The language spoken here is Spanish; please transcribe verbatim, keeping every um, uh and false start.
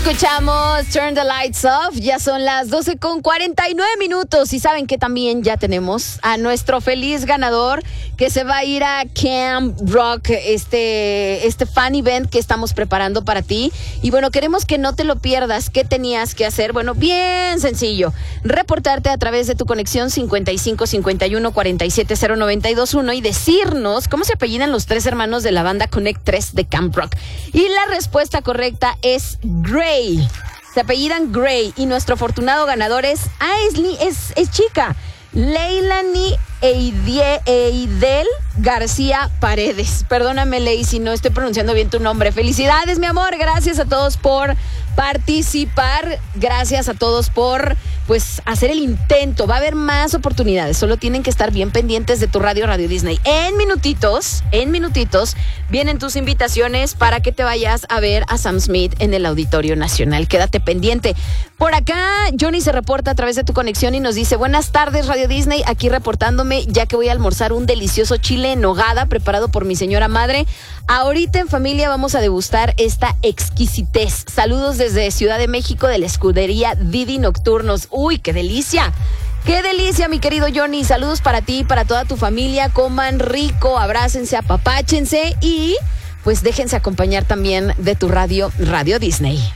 Escuchamos Turn the Lights Off, ya son las doce con cuarenta y nueve minutos y saben que también ya tenemos a nuestro feliz ganador que se va a ir a Camp Rock, este, este fan event que estamos preparando para ti. Y bueno, queremos que no te lo pierdas. ¿Qué tenías que hacer? Bueno, bien sencillo, reportarte a través de tu conexión cincuenta y cinco cincuenta y uno cuarenta y siete cero noventa y dos uno y decirnos cómo se apellidan los tres hermanos de la banda Connect tres de Camp Rock. Y la respuesta correcta es Gray. Se apellidan Gray y nuestro afortunado ganador es, ah, es, es, es chica, Leilani Eidie, Eidel García Paredes. Perdóname, Ley, si no estoy pronunciando bien tu nombre. Felicidades, mi amor. Gracias a todos por participar. Gracias a todos por, pues, hacer el intento. Va a haber más oportunidades. Solo tienen que estar bien pendientes de tu radio, Radio Disney. En minutitos, en minutitos, vienen tus invitaciones para que te vayas a ver a Sam Smith en el Auditorio Nacional. Quédate pendiente. Por acá, Johnny se reporta a través de tu conexión y nos dice, buenas tardes, Radio Disney, aquí reportándome, ya que voy a almorzar un delicioso chile en nogada preparado por mi señora madre. Ahorita en familia vamos a degustar esta exquisitez. Saludos desde Ciudad de México de la escudería Didi Nocturnos. ¡Uy, qué delicia! ¡Qué delicia, mi querido Johnny! Saludos para ti, para toda tu familia. Coman rico, abrácense, apapáchense y pues déjense acompañar también de tu radio, Radio Disney.